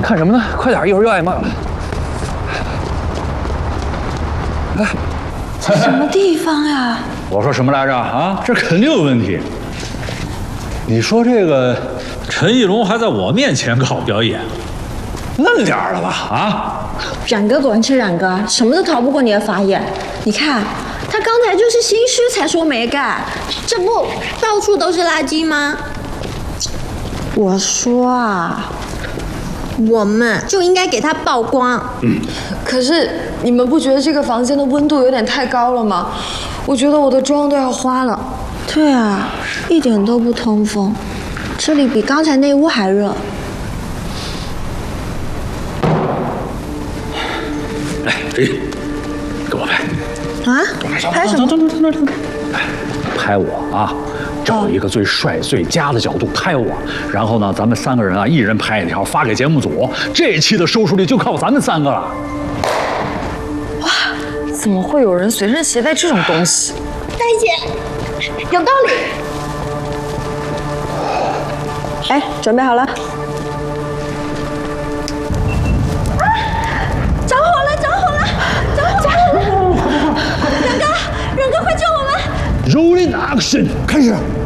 看什么呢？快点，一会儿又挨骂了。来， 这什么地方呀？ 我说什么来着啊？这肯定有问题。你说这个陈义龙还在我面前搞表演，嫩点儿了吧？啊？ 冉哥果然是冉哥，什么都逃不过你的法眼。你看，他刚才就是心虚才说没干，这不到处都是垃圾吗？我说啊，我们就应该给他曝光。 可是你们不觉得这个房间的温度有点太高了吗？我觉得我的妆都要花了。 对啊，一点都不通风，这里比刚才那屋还热。 来，这给我拍。 啊？拍什么？ 来，拍我啊！找一个最帅、最佳的角度拍我，然后呢，咱们3个人啊，一人拍一条发给节目组，这一期的收视率就靠咱们3个了。 哇，怎么会有人随身携带这种东西？ 大姐，有道理。哎，准备好了。着火了！着火了！着火了！冉哥，冉哥，快救我们！ Rolling action，开始。